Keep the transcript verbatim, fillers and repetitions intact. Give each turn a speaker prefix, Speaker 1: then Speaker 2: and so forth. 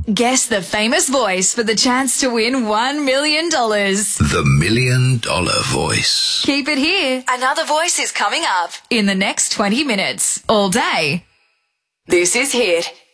Speaker 1: Guess the famous voice for the chance to win one million dollars.
Speaker 2: The Million Dollar Voice.
Speaker 1: Keep it here. Another voice is coming up in the next twenty minutes. All day. This is Hit.